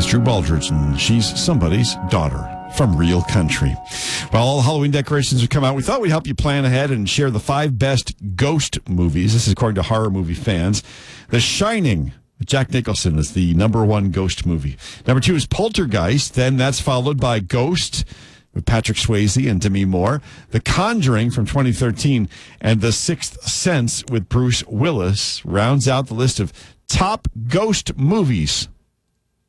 is Drew Baldridge, and she's somebody's daughter from Real Country. Well, all the Halloween decorations have come out. We thought we'd help you plan ahead and share the 5 best ghost movies. This is according to horror movie fans. The Shining, Jack Nicholson, is the number 1 ghost movie. Number 2 is Poltergeist. Then that's followed by Ghost with Patrick Swayze and Demi Moore. The Conjuring from 2013 and The Sixth Sense with Bruce Willis rounds out the list of top ghost movies